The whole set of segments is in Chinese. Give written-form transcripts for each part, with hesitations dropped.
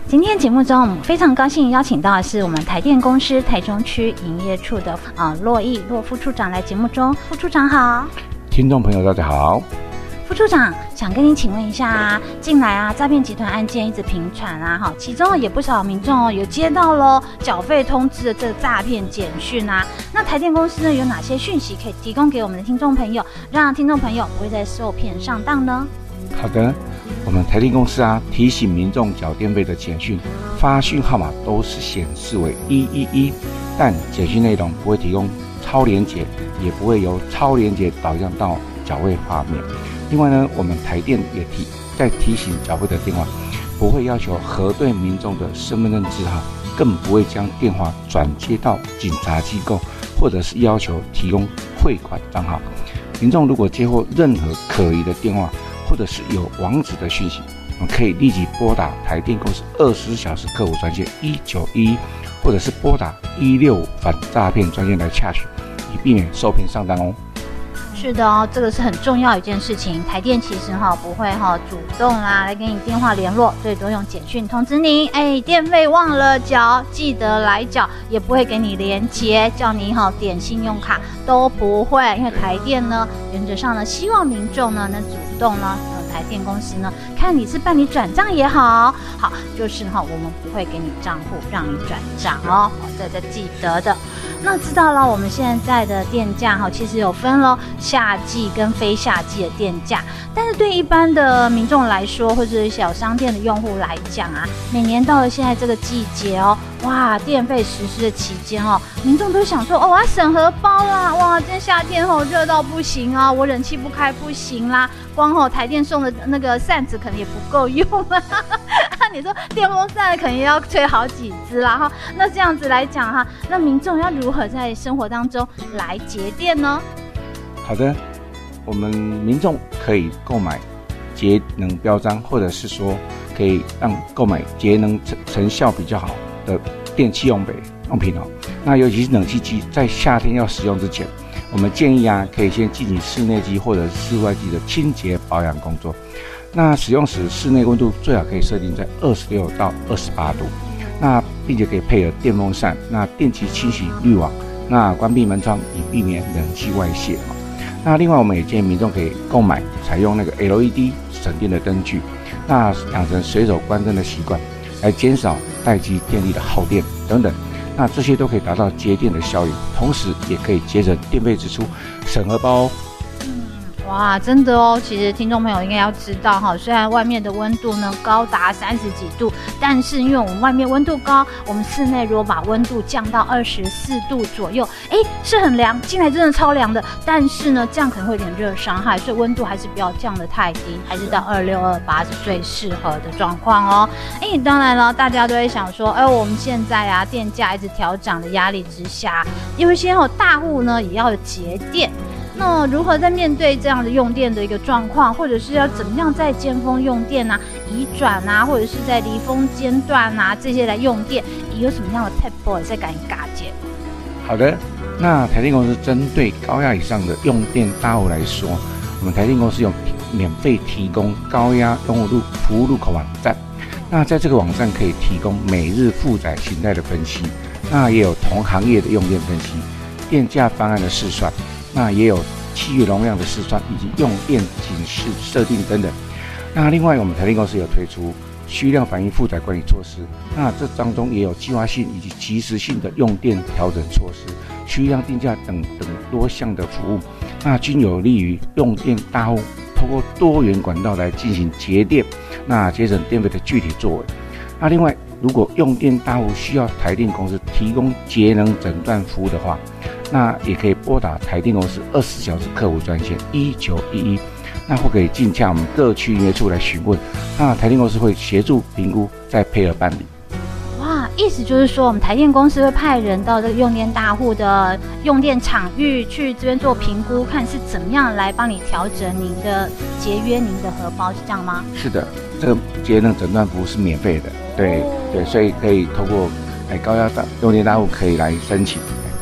今天节目中，我们非常高兴邀请到的是我们台电公司台中区营业处的骆副处长来节目中。副处长好。 听众朋友大家好。 副处长想跟您请问一下近来诈骗集团案件一直频传其中也不少民众有接到了缴费通知的这个诈骗简讯那台电公司呢有哪些讯息可以提供给我们的听众朋友，让听众朋友不会再受骗上当呢？ 好的，我们台电公司提醒民众缴电费的简讯发讯号码都是显示为111，但简讯内容不会提供超连结，也不会由超连结导向到缴费画面。另外呢，我们台电也在提醒缴费的电话不会要求核对民众的身份证字号，更不会将电话转接到警察机构，或者是要求提供汇款账号。民众如果接获任何可疑的电话，或者是有网址的讯息，我们可以立即拨打台电公司24小时客服专线1911，或者是拨打165反诈骗专线来洽询，以避免受骗上当哦。 是的这个是很重要一件事情。台电其实不会主动来跟你电话联络，最多用简讯通知您，电费忘了缴，记得来缴，也不会给你连结，叫你点信用卡都不会。因为台电呢，原则上呢，希望民众呢能主动呢，台电公司呢，看你是办理转账也好，就是我们不会给你账户让你转账哦，这记得的。那知道了，我们现在的电价其实有分了夏季跟非夏季的电价，但是对一般的民众来说，或者小商店的用户来讲每年到了现在这个季节哇，电费实施的期间民众都想说我要省荷包啦，哇，今天夏天热到不行我冷气不开不行啦，光台电送的那个扇子可能也不够用啦你说电风扇可能也要吹好几支啦那这样子来讲那民众要如何在生活当中来节电呢？ 好的，我们民众可以购买节能标章，或者是说可以购买节能成效比较好的电器用品那尤其是冷气机在夏天要使用之前，我们建议可以先进行室内机或者是室外机的清洁保养工作。那使用时室内温度最好可以设定在26到28度，那并且可以配合电风扇，那定期清洗滤网，那关闭门窗以避免冷气外泄。那另外我们也建议民众可以购买采用那个 LED 省电的灯具，那养成随手关灯的习惯，来减少待机电力的耗电等等。那这些都可以达到节电的效应，同时也可以节省电费支出，省荷包哦。 哇，真的其实听众朋友应该要知道虽然外面的温度呢高达30几度，但是因为我们外面温度高，我们室内如果把温度降到24度左右，是很凉，进来真的超凉的，但是呢这样可能会有点热伤害，所以温度还是不要降得太低，还是到26、28是最适合的状况当然了，大家都会想说我们现在电价一直调涨的压力之下，有一些大户呢也要节电，那如何在面对这样的用电的一个状况，或者是要怎么样在尖峰用电移转或者是在离峰间段这些来用电，有什么样的 tip 再赶紧嘎解？好的，那台电公司针对高压以上的用电大户来说，我们台电公司有免费提供高压用户服务入口网站，那在这个网站可以提供每日负载形态的分析，那也有同行业的用电分析、电价方案的试算，那也有契约容量的试算，以及用电警示设定等等。那另外我们台电公司有推出需量反应负载管理措施，那这当中也有计划性以及及时性的用电调整措施、需量定价等多项的服务，那均有利于用电大户透过多元管道来进行节电，那节省电费的具体作为。那另外，如果用电大户需要台电公司提供节能诊断服务的话，那也可以拨打台电公司24小时客服专线1911，那或可以进洽我们各区营业处来询问，那台电公司会协助评估，再配合办理。 哇，意思就是说，我们台电公司会派人到这个用电大户的用电场域去这边做评估，看是怎么样来帮你调整您的节约您的荷包，是这样吗？ 是的，这个节能诊断服务是免费的，对，所以可以透过高压用电大户可以来申请，对。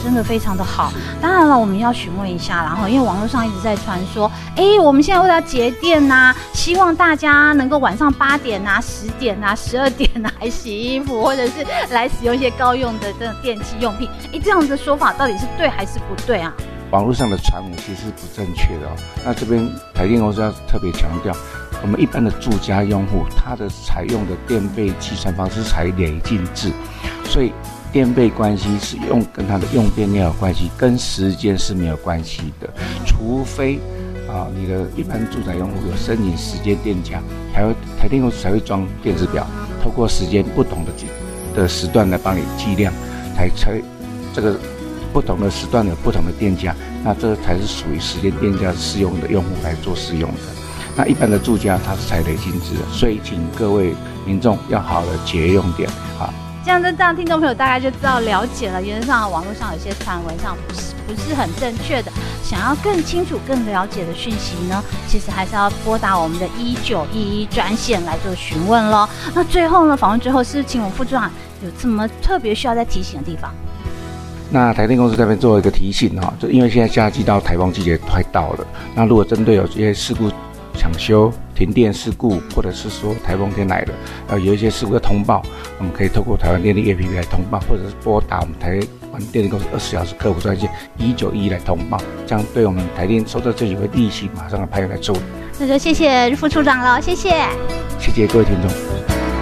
真的非常的好。当然了，我们要询问一下，然后因为网络上一直在传说，我们现在为了节电呐，希望大家能够晚上8点啊、10点啊、12点啊来洗衣服，或者是来使用一些高用的这种电器用品。这样的说法到底是对还是不对啊？ 网络上的传闻其实是不正确的哦。那这边台电公司要特别强调，我们一般的住家用户，它的采用的电费计算方式采累进制，所以电费关系是跟它的用电量有关系，跟时间是没有关系的。除非你的一般住宅用户有申请时间电价，台电公司才会装电子表，透过时间不同的时段来帮你计量，才这个不同的时段有不同的电价，那这才是属于时间电价适用的用户来做适用的。那一般的住家它是采累进制的，所以请各位民众要好的节约用电啊。 这样听众朋友大概就知道了解了，原则上网络上有些传闻上不是很正确的，想要更清楚更了解的讯息呢，其实还是要拨打我们的1911专线来做询问咯。那最后呢，访问最后是请我们副处长有什么特别需要再提醒的地方？ 那台电公司这边做一个提醒哈，就因为现在夏季到台风季节快到了，那如果针对有这些事故抢修、停电事故，或者是说台风天来了，有一些事故的通报，我们可以透过台湾电力 APP 来通报，或者是拨打我们台湾电力公司24小时客服专线1911来通报，这样对我们台电收到这几位利息马上派来处理。 那就谢谢副处长了，谢谢， 谢谢各位听众。